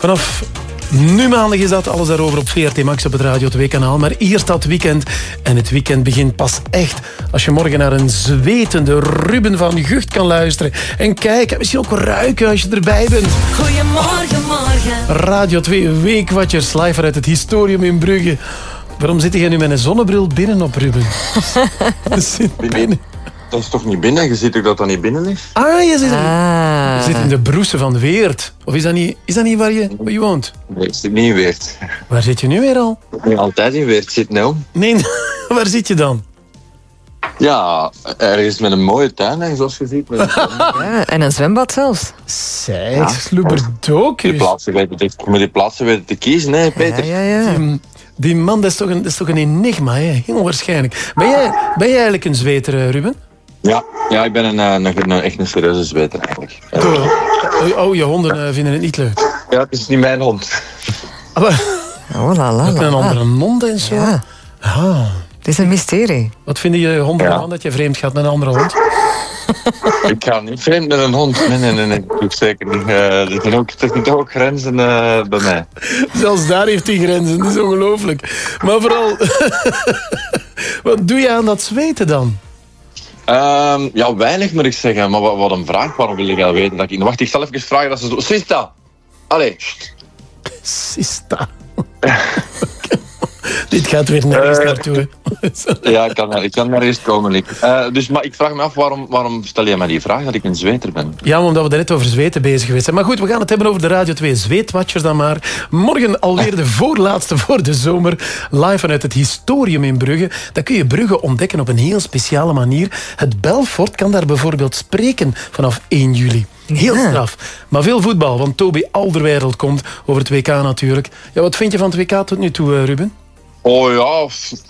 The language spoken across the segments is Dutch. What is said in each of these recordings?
Vanaf nu maandag is dat, alles daarover op VRT Max op het Radio 2-kanaal. Maar eerst dat weekend. En het weekend begint pas echt als je morgen naar een zwetende Ruben van Gucht kan luisteren. En kijken, misschien ook ruiken als je erbij bent. Goedemorgen, morgen. Radio 2 Weekwatchers live vanuit het Historium in Brugge. Waarom zit jij nu met een zonnebril binnen op, Ruben? Zit binnen. Dat is toch niet binnen? Je ziet ook dat dat niet binnen is? Je zit in de broesen van Weert. Of is dat niet waar je woont? Nee, ik zit niet in Weert. Waar zit je nu weer al? Ik ben altijd in Weert zit nou. Nee, waar zit je dan? Ja, ergens met een mooie tuin, hè, zoals je ziet. Ja, en een zwembad zelfs. Zeg, sloeberdokus. Die plaatsen weten te kiezen, hè, Peter. Ja. Die man, dat is toch een enigma, hè? Heel waarschijnlijk. Ben jij eigenlijk een zweter, Ruben? Ja, ik ben echt een serieuze zweter eigenlijk. Je honden vinden het niet leuk. Ja, het is niet mijn hond. Oh la la. Met een andere mond en zo. Ja. Het is een mysterie. Wat vinden je honden ervan dat je vreemd gaat met een andere hond? Ik ga niet vreemd met een hond. Nee, dat doe ik zeker niet. Er zijn ook grenzen bij mij. Zelfs daar heeft hij grenzen, dat is ongelooflijk. Maar vooral, wat doe je aan dat zweten dan? Weinig moet ik zeggen. Maar wat een vraag, waarom wil je dat weten? Wacht, ik zal even vragen dat ze zo... Sista! Allee. Sista. Dit gaat weer nergens naartoe. Ja, ik kan naar eerst komen, Nick. Maar ik vraag me af, waarom stel je mij die vraag dat ik een zweter ben? Ja, omdat we er net over zweten bezig geweest zijn. Maar goed, we gaan het hebben over de Radio 2 Zweetwatchers dan maar. Morgen alweer de voorlaatste voor de zomer. Live vanuit het Historium in Brugge. Dan kun je Brugge ontdekken op een heel speciale manier. Het Belfort kan daar bijvoorbeeld spreken vanaf 1 juli. Heel straf. Maar veel voetbal, want Toby Alderweireld komt over het WK natuurlijk. Ja, wat vind je van het WK tot nu toe, Ruben? Oh ja...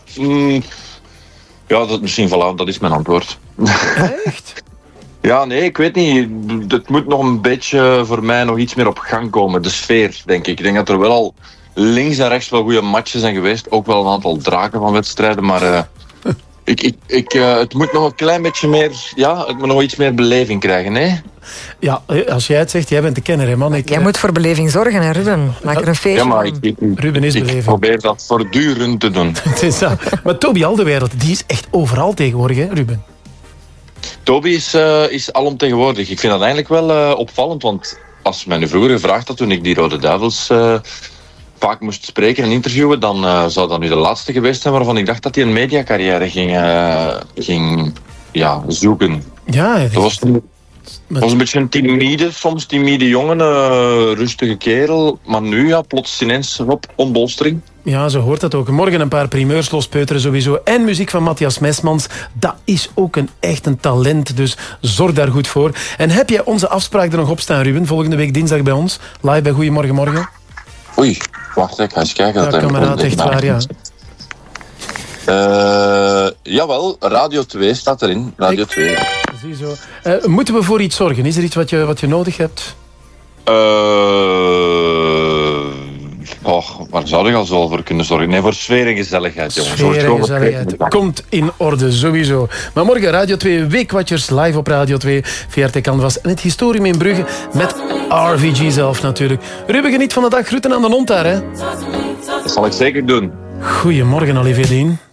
Ja, misschien voilà, dat is mijn antwoord. Echt? Ja, nee, ik weet niet. Het moet nog een beetje voor mij nog iets meer op gang komen. De sfeer, denk ik. Ik denk dat er wel al links en rechts wel goede matches zijn geweest. Ook wel een aantal draken van wedstrijden, maar... het moet nog een klein beetje meer... Ja, het moet nog iets meer beleving krijgen, hè? Ja, als jij het zegt, jij bent de kenner, hè, man. Jij moet voor beleving zorgen, hè, Ruben. Maak er een feestje ja, maar Ruben is beleving. Ik probeer dat voortdurend te doen. Het is dat. Maar Toby Alderweireld, die is echt overal tegenwoordig, hè, Ruben? Toby is alomtegenwoordig. Ik vind dat eigenlijk wel opvallend, want als men nu vroeger gevraagd had, toen ik die Rode Duivels... vaak moest spreken en interviewen, dan zou dat nu de laatste geweest zijn waarvan ik dacht dat hij een mediacarrière ging zoeken. Ja, dat was een beetje een timide jongen, rustige kerel, maar nu plots ineens op ontbolstering. Ja, zo hoort dat ook. Morgen een paar primeurs lospeuteren sowieso. En muziek van Matthias Mesmans. Dat is ook echt een talent, dus zorg daar goed voor. En heb jij onze afspraak er nog op staan, Ruben? Volgende week dinsdag bij ons, live bij Goedemorgen Morgen. Oei, wacht, ik ga eens kijken. Ja, kameraad, echt waar, ja. Jawel, Radio 2 staat erin. Radio 2. Ziezo. Moeten we voor iets zorgen? Is er iets wat je nodig hebt? Waar zou ik al zo voor kunnen zorgen? Nee, voor sfeer en gezelligheid, jongens. Sfeer en gezelligheid. Komt in orde, sowieso. Maar morgen Radio 2 Weekwatchers live op Radio 2. VRT Canvas en het Historium in Brugge met RVG zelf natuurlijk. Ruben, geniet van de dag. Groeten aan de hond daar, hè. Dat zal ik zeker doen. Goedemorgen, Olivier Dien.